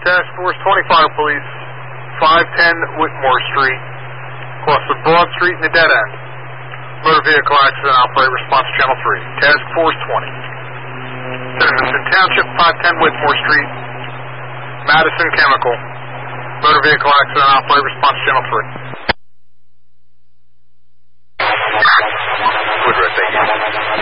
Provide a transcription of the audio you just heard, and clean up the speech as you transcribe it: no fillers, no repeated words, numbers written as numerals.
Task Force 20 Fire Police, 510 Whitmore Street, across the Broad Street in the dead end. Motor vehicle accident, operate response channel 3. Task Force 20. Citizenson Township, 510 Whitmore Street, Madison Chemical. Motor vehicle accident, operate response channel 3. Woodruff, thank you.